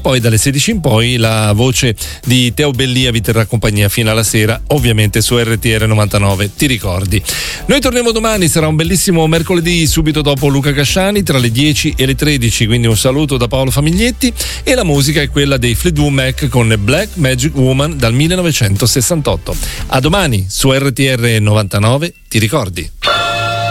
poi dalle 16 in poi la voce di Teo Bellia vi terrà compagnia fino alla sera, ovviamente su RTR 99, ti ricordi. Noi torniamo domani, sarà un bellissimo mercoledì subito dopo Luca Casciani tra le 10 e le 13, quindi un saluto da Paolo Famiglietti, e la musica è quella dei Fleetwood Mac con Black Magic Woman dal 1968. A domani su RTR 99, ti ricordi?